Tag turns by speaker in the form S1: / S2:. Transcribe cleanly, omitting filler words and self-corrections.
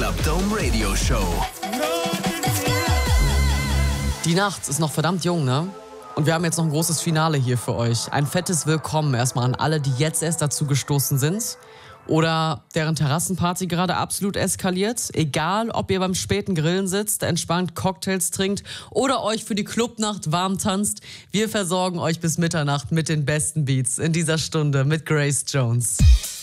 S1: Club Dome Radio Show.
S2: Die Nacht ist noch verdammt jung, ne? Und wir haben jetzt noch ein großes Finale hier für euch. Ein fettes Willkommen erstmal an alle, die jetzt erst dazu gestoßen sind oder deren Terrassenparty gerade absolut eskaliert. Egal, ob ihr beim späten Grillen sitzt, entspannt Cocktails trinkt oder euch für die Clubnacht warm tanzt. Wir versorgen euch bis Mitternacht mit den besten Beats in dieser Stunde mit Grace Jones.